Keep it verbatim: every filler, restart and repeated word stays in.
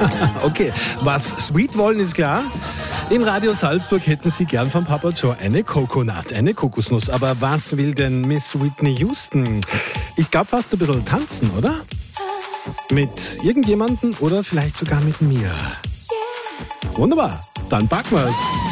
Okay, was Sweet wollen, ist klar. In Radio Salzburg hätten Sie gern von Papa Joe eine Coconut, eine Kokosnuss. Aber was will denn Miss Whitney Houston? Ich glaube fast ein bisschen tanzen, oder? Mit irgendjemandem oder vielleicht sogar mit mir. Wunderbar, dann packen wir's.